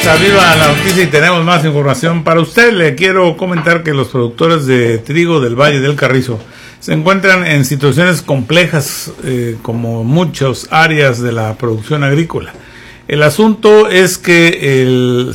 a Viva la Noticia y tenemos más información para usted. Le quiero comentar que los productores de trigo del Valle del Carrizo se encuentran en situaciones complejas, como muchas áreas de la producción agrícola. El asunto es que